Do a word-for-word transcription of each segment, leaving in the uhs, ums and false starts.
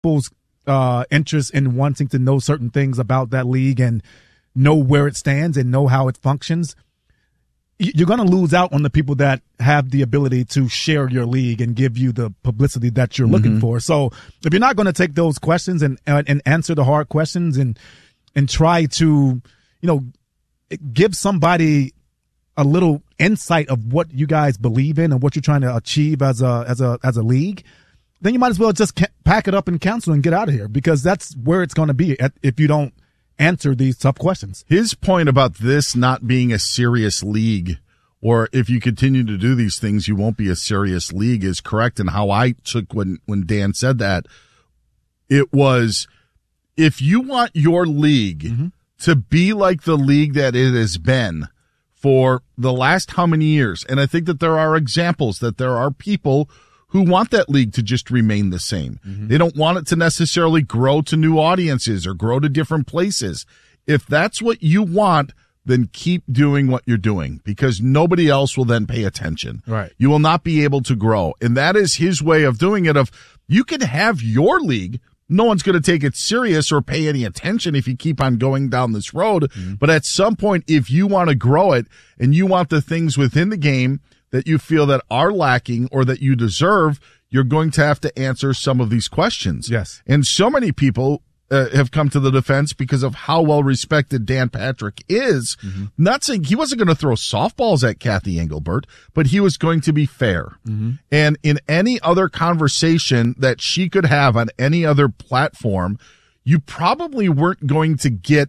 people's uh, interest in wanting to know certain things about that league and know where it stands and know how it functions, you're going to lose out on the people that have the ability to share your league and give you the publicity that you're mm-hmm. looking for. So if you're not going to take those questions and, and and answer the hard questions and and try to, you know, give somebody a little insight of what you guys believe in and what you're trying to achieve as a as a as a league, then you might as well just ca- pack it up and cancel and get out of here, because that's where it's going to be at, if you don't answer these tough questions. His point about this not being a serious league, or if you continue to do these things, you won't be a serious league, is correct. And how I took when, when Dan said that, it was, if you want your league mm-hmm. to be like the league that it has been for the last how many years, and I think that there are examples that there are people who want that league to just remain the same. Mm-hmm. They don't want it to necessarily grow to new audiences or grow to different places. If that's what you want, then keep doing what you're doing, because nobody else will then pay attention. Right. You will not be able to grow. And that is his way of doing it, of you can have your league. No one's going to take it serious or pay any attention if you keep on going down this road. Mm-hmm. But at some point, if you want to grow it and you want the things within the game that you feel that are lacking or that you deserve, you're going to have to answer some of these questions. Yes. And so many people uh, have come to the defense because of how well respected Dan Patrick is. Mm-hmm. Not saying he wasn't going to throw softballs at Kathy Engelbert, but he was going to be fair. Mm-hmm. And in any other conversation that she could have on any other platform, you probably weren't going to get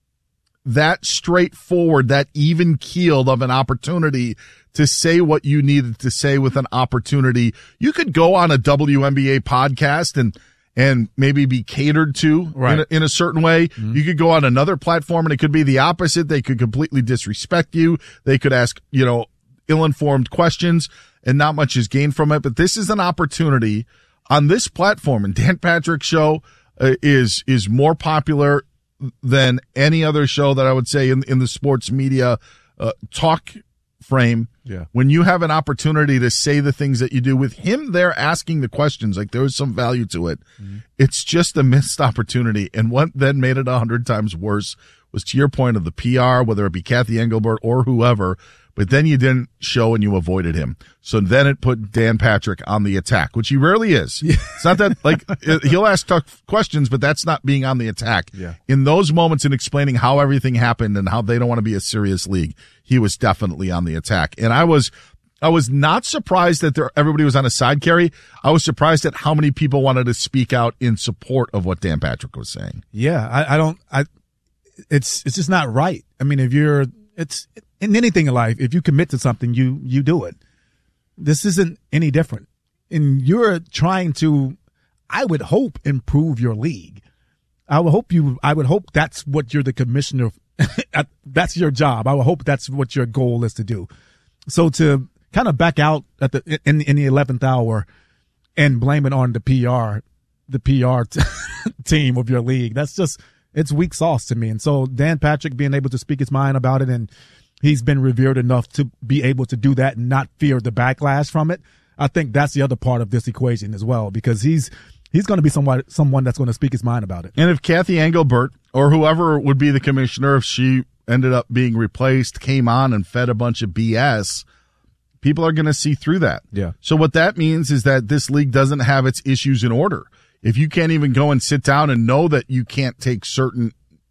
that straightforward, that even keeled of an opportunity to say what you needed to say with an opportunity. You could go on a W N B A podcast and, and maybe be catered to right. in, a, in a certain way. Mm-hmm. You could go on another platform and it could be the opposite. They could completely disrespect you. They could ask, you know, ill-informed questions and not much is gained from it. But this is an opportunity on this platform, and Dan Patrick's show uh, is, is more popular than any other show that I would say in, in the sports media, uh, talk frame. Yeah. When you have an opportunity to say the things that you do, with him there asking the questions, like there was some value to it. Mm-hmm. It's just a missed opportunity. And what then made it a hundred times worse was, to your point, of the P R, whether it be Kathy Engelbert or whoever, but then you didn't show and you avoided him. So then it put Dan Patrick on the attack, which he rarely is. Yeah. It's not that, like, he'll ask tough questions, but that's not being on the attack. Yeah. In those moments, in explaining how everything happened and how they don't want to be a serious league, he was definitely on the attack. And I was, I was not surprised that there, everybody was on a side carry. I was surprised at how many people wanted to speak out in support of what Dan Patrick was saying. Yeah. I, I don't, I, it's, it's just not right. I mean, if you're, it's, in anything in life, if you commit to something, you, you do it. This isn't any different. And you're trying to, I would hope, improve your league. I would hope you, I would hope that's what you're the commissioner. That's your job. I would hope that's what your goal is to do. So to kind of back out at the, in, in the eleventh hour and blame it on the P R, the P R t- team of your league, that's just, it's weak sauce to me. And so Dan Patrick being able to speak his mind about it, and he's been revered enough to be able to do that and not fear the backlash from it. I think that's the other part of this equation as well, because he's he's going to be someone someone that's going to speak his mind about it. And if Kathy Engelbert or whoever would be the commissioner, if she ended up being replaced, came on and fed a bunch of B S, people are going to see through that. Yeah. So what that means is that this league doesn't have its issues in order. If you can't even go and sit down and know that you can't take certain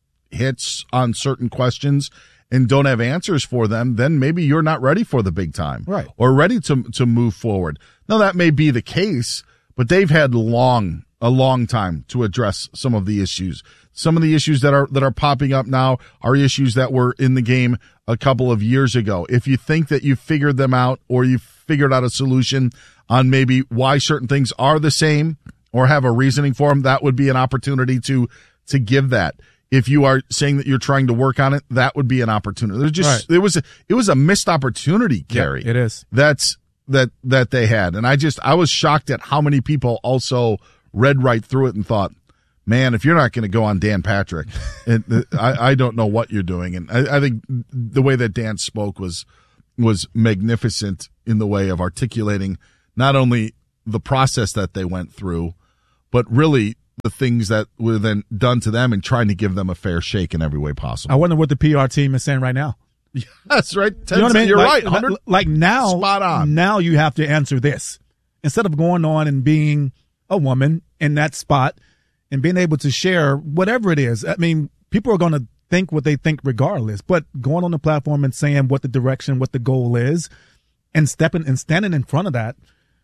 hits on certain questions and don't have answers for them, then maybe you're not ready for the big time. Right. Or ready to to move forward. Now, that may be the case, but they've had long, a long time to address some of the issues. Some of the issues that are, that are popping up now are issues that were in the game a couple of years ago. If you think that you've figured them out, or you've figured out a solution on maybe why certain things are the same or have a reasoning for them, that would be an opportunity to, to give that. If you are saying that you're trying to work on it, that would be an opportunity. There's just, right. it was a, it was a missed opportunity, Gary. Yeah, it is. That's, that, that they had. And I just, I was shocked at how many people also read right through it and thought, man, if you're not going to go on Dan Patrick, and I, I don't know what you're doing. And I, I think the way that Dan spoke was, was magnificent in the way of articulating not only the process that they went through, but really the things that were then done to them and trying to give them a fair shake in every way possible. I wonder what the P R team is saying right now. That's right. You know what I mean? You're like, right. Like, like now, spot on. Now you have to answer this instead of going on and being a woman in that spot and being able to share whatever it is. I mean, people are going to think what they think regardless, but going on the platform and saying what the direction, what the goal is, and stepping and standing in front of that,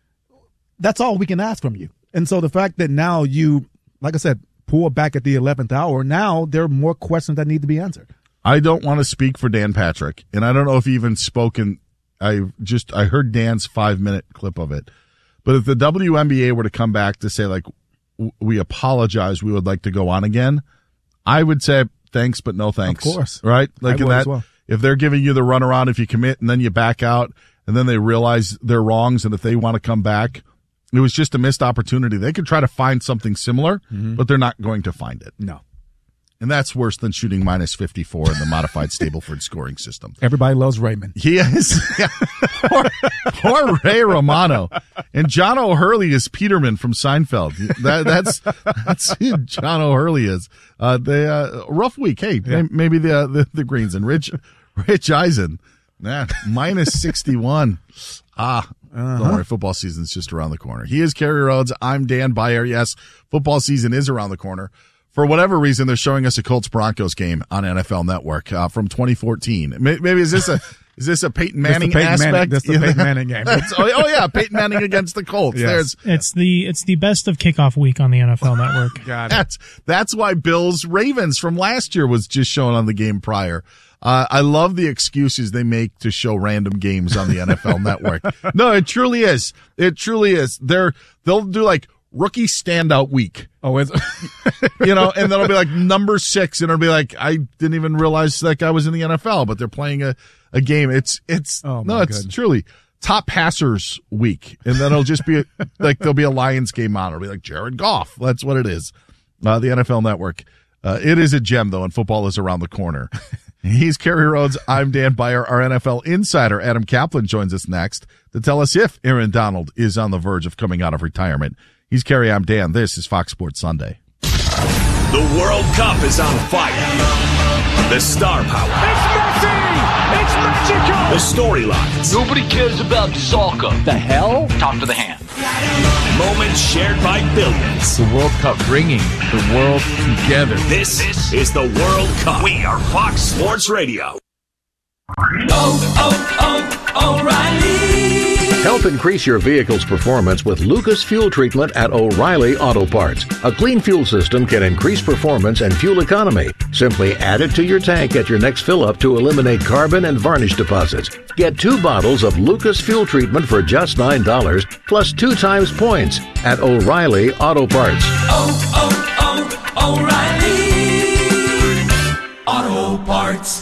that's all we can ask from you. And so the fact that now you, like I said, pull back at the eleventh hour, now there are more questions that need to be answered. I don't want to speak for Dan Patrick, and I don't know if he even spoken. I just I heard Dan's five minute clip of it, but if the W N B A were to come back to say like we apologize, we would like to go on again, I would say thanks, but no thanks. Of course, right? Like I in would that, as well. If they're giving you the runaround, if you commit and then you back out, and then they realize their wrongs, and if they want to come back, it was just a missed opportunity. They could try to find something similar, mm-hmm. but they're not going to find it. No. And that's worse than shooting minus fifty-four in the modified Stableford scoring system. Everybody loves Raymond. He is. Yeah. poor, poor Ray Romano. And John O'Hurley is Peterman from Seinfeld. That, that's that's who John O'Hurley is. Uh, they, uh, rough week. Hey, yeah. maybe the, uh, the the Greens. And Rich, Rich Eisen, nah, minus sixty-one. Ah, uh-huh. Don't worry, football season's just around the corner. He is Kerry Rhodes. I'm Dan Beyer. Yes, football season is around the corner. For whatever reason, they're showing us a Colts-Broncos game on N F L Network uh, from twenty fourteen. Maybe is this a is this a Peyton Manning Peyton aspect? Manning, that's the Peyton Manning game. oh, oh yeah, Peyton Manning against the Colts. Yes. There's it's the it's the best of kickoff week on the N F L Network. Got it. That's that's why Bills Ravens from last year was just shown on the game prior. Uh, I love the excuses they make to show random games on the N F L Network. No, it truly is. It truly is. They're they'll do like rookie standout week. Oh, it's you know, and then it'll be like number six, and it'll be like I didn't even realize that guy was in the N F L, but they're playing a, a game. It's it's oh no, it's goodness. truly top passers week, and then it'll just be a, like there'll be a Lions game on. It'll be like Jared Goff. That's what it is. Uh, the N F L Network. Uh, it is a gem though, and football is around the corner. He's Kerry Rhodes. I'm Dan Beyer. Our N F L insider Adam Kaplan joins us next to tell us if Aaron Donald is on the verge of coming out of retirement. He's Kerry. I'm Dan. This is Fox Sports Sunday. The World Cup is on fire. The star power. It's Messi! It's magical! The storylines. Nobody cares about soccer. The hell? Talk to the hand. Moments shared by billions. The World Cup bringing the world together. This, this is the World Cup. We are Fox Sports Radio. Oh, oh, oh, O'Reilly. Help increase your vehicle's performance with Lucas Fuel Treatment at O'Reilly Auto Parts. A clean fuel system can increase performance and fuel economy. Simply add it to your tank at your next fill-up to eliminate carbon and varnish deposits. Get two bottles of Lucas Fuel Treatment for just nine dollars, plus two times points at O'Reilly Auto Parts. Oh, oh, oh, O'Reilly Auto Parts.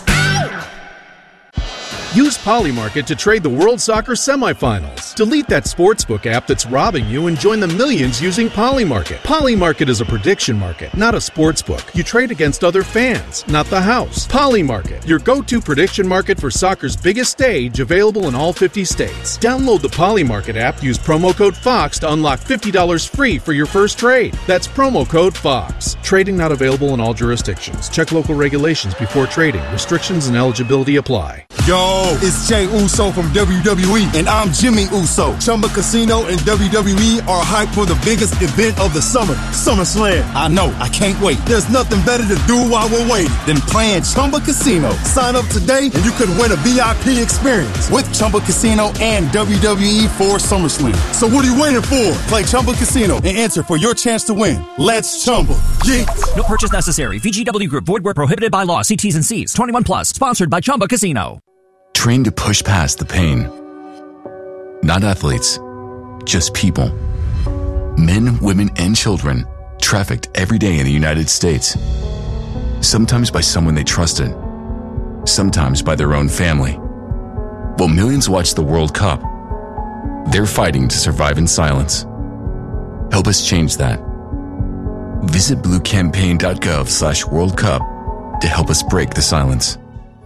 Use Polymarket to trade the World Soccer semifinals. Delete that sportsbook app that's robbing you and join the millions using Polymarket. Polymarket is a prediction market, not a sportsbook. You trade against other fans, not the house. Polymarket, your go-to prediction market for soccer's biggest stage, available in all fifty states. Download the Polymarket app, use promo code FOX to unlock fifty dollars free for your first trade. That's promo code FOX. Trading not available in all jurisdictions. Check local regulations before trading. Restrictions and eligibility apply. Yo, it's Jay Uso from W W E, and I'm Jimmy Uso. Chumba Casino and W W E are hyped for the biggest event of the summer, SummerSlam. I know, I can't wait. There's nothing better to do while we're waiting than playing Chumba Casino. Sign up today and you could win a V I P experience with Chumba Casino and W W E for SummerSlam. So what are you waiting for? Play Chumba Casino and enter for your chance to win. Let's Chumba. Yeah. No purchase necessary. V G W Group. Void where prohibited by law. See T's and C's. twenty-one plus. Sponsored by Chumba Casino. Trained to push past the pain. Not athletes, just people. Men, women, and children trafficked every day in the United States. Sometimes by someone they trusted, sometimes by their own family. While millions watch the World Cup, they're fighting to survive in silence. Help us change that. Visit bluecampaign.gov slash World Cup to help us break the silence.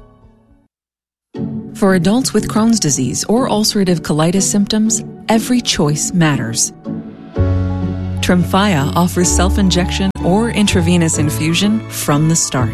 For adults with Crohn's disease or ulcerative colitis symptoms, every choice matters. Tremfya offers self-injection or intravenous infusion from the start.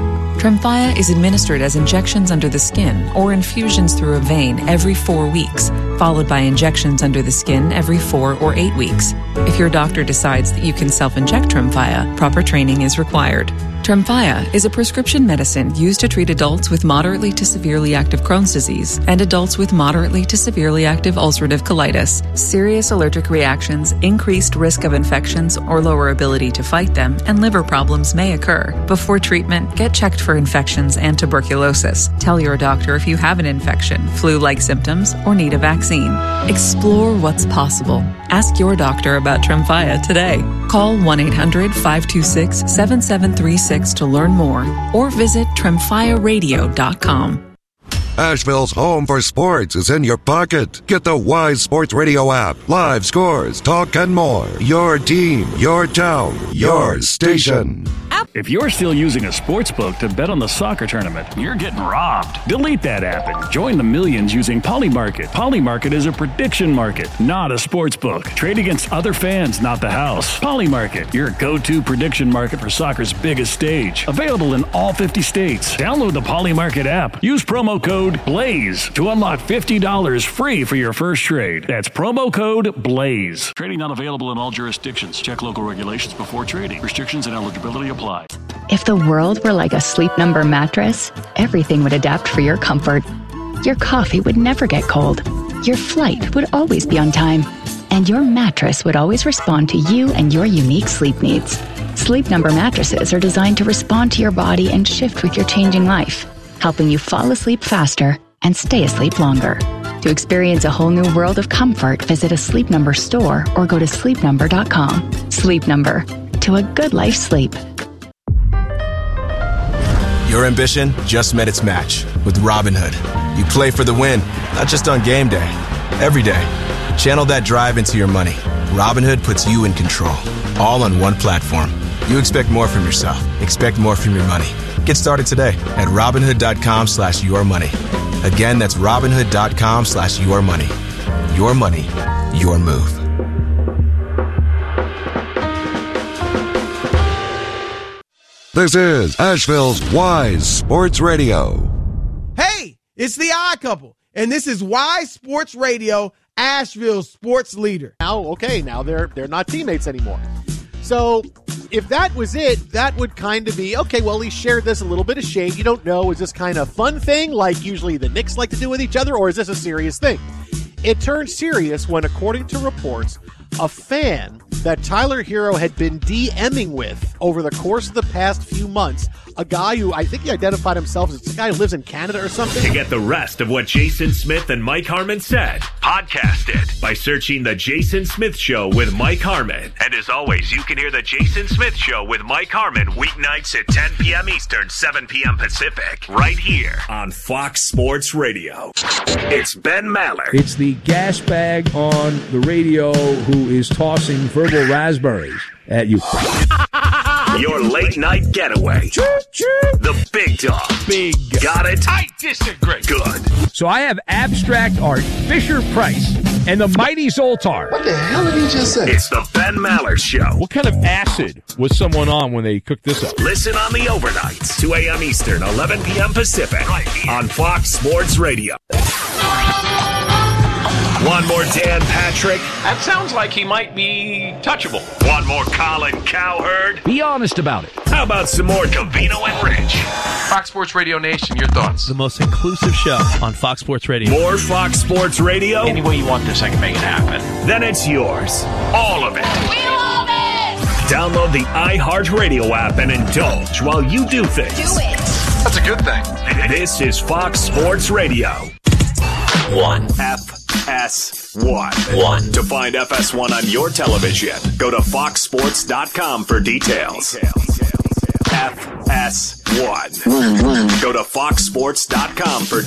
Tremfya is administered as injections under the skin or infusions through a vein every four weeks, followed by injections under the skin every four or eight weeks. If your doctor decides that you can self-inject Tremfya, proper training is required. Tremfya is a prescription medicine used to treat adults with moderately to severely active Crohn's disease and adults with moderately to severely active ulcerative colitis. Serious allergic reactions, increased risk of infections or lower ability to fight them, and liver problems may occur. Before treatment, get checked for infections and tuberculosis. Tell your doctor if you have an infection, flu-like symptoms, or need a vaccine. Explore what's possible. Ask your doctor about Tremfya today. Call one eight hundred five two six seven seven three six to learn more, or visit tremfya radio dot com. Asheville's home for sports is in your pocket. Get the Wise Sports Radio app. Live scores, talk, and more. Your team, your town, your station. If you're still using a sports book to bet on the soccer tournament, you're getting robbed. Delete that app and join the millions using Polymarket. Polymarket is a prediction market, not a sports book. Trade against other fans, not the house. Polymarket, your go-to prediction market for soccer's biggest stage. Available in all fifty states. Download the Polymarket app. Use promo code BLAZE to unlock fifty dollars free for your first trade. That's promo code BLAZE. Trading not available in all jurisdictions. Check local regulations before trading. Restrictions and eligibility apply. If the world were like a Sleep Number mattress, everything would adapt for your comfort. Your coffee would never get cold. Your flight would always be on time. And your mattress would always respond to you and your unique sleep needs. Sleep Number mattresses are designed to respond to your body and shift with your changing life, helping you fall asleep faster and stay asleep longer. To experience a whole new world of comfort, visit a Sleep Number store or go to sleep number dot com. Sleep Number. To a good life sleep. Your ambition just met its match with Robinhood. You play for the win, not just on game day, every day. Channel that drive into your money. Robinhood puts you in control, all on one platform. You expect more from yourself. Expect more from your money. Get started today at Robinhood.com slash your money. Again, that's Robinhood.com slash your money. Your money, your move. This is Asheville's Wise Sports Radio. Hey, it's the Odd Couple, and this is Wise Sports Radio, Asheville's sports leader. Now, okay, now they're they're not teammates anymore. So if that was it, that would kind of be, okay, well, he shared this a little bit of shade. You don't know, is this kind of fun thing like usually the Knicks like to do with each other, or is this a serious thing? It turned serious when, according to reports, a fan that Tyler Hero had been DMing with over the course of the past few months, a guy who I think he identified himself as a guy who lives in Canada or something. To get the rest of what Jason Smith and Mike Harmon said, podcast it by searching The Jason Smith Show with Mike Harmon. And as always, you can hear The Jason Smith Show with Mike Harmon weeknights at ten p.m. Eastern, seven p.m. Pacific, right here on Fox Sports Radio. It's Ben Maller. It's the gas bag on the radio who is tossing verbal raspberries at you. Your late night getaway. The big dog. Big. Got it? I disagree. Good. So I have abstract art, Fisher Price, and the mighty Zoltar. What the hell did he just say? It's the Ben Maller Show. What kind of acid was someone on when they cooked this up? Listen on the overnights, two a.m. Eastern, eleven p.m. Pacific, right here on Fox Sports Radio. One more Dan Patrick. That sounds like he might be touchable. One more Colin Cowherd. Be honest about it. How about some more Covino and Rich? Fox Sports Radio Nation, your thoughts? The most inclusive show on Fox Sports Radio. More Fox Sports Radio? Any way you want this, I can make it happen. Then it's yours. All of it. We love it! Download the iHeartRadio app and indulge while you do things. Do it! That's a good thing. This is Fox Sports Radio. One. F S one. One. To find F S one on your television, go to fox sports dot com for details. F S one. Go to fox sports dot com for